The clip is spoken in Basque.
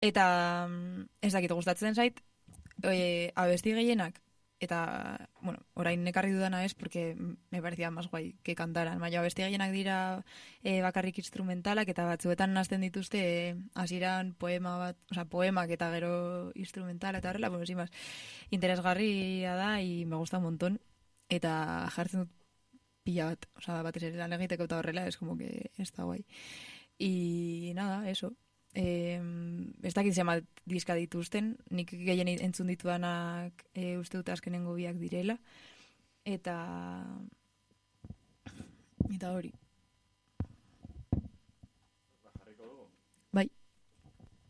Eta ez dakit gustatzen zait, abesti gehienak, eta, bueno, orain ekarri dudana ez, porque me parecía más guay que cantaran, baina abesti gehienak dira bakarrik instrumentalak, eta batzuetan nazten dituzte hasieran poema bat, osea, poemak eta gero instrumentala, eta horrela, bueno, sin más, interesgarria da, y me gusta un montón, eta jartzen dut pila bat, osea, batez ere lan egiteko eta horrela, es como que está guay. Y nada, eso. Ez dakit zenbat diska dituzten, nik gehien entzun ditudanak uste dut azkenengo biak direla. Eta hori. Ba, jarriko dugu. Bai.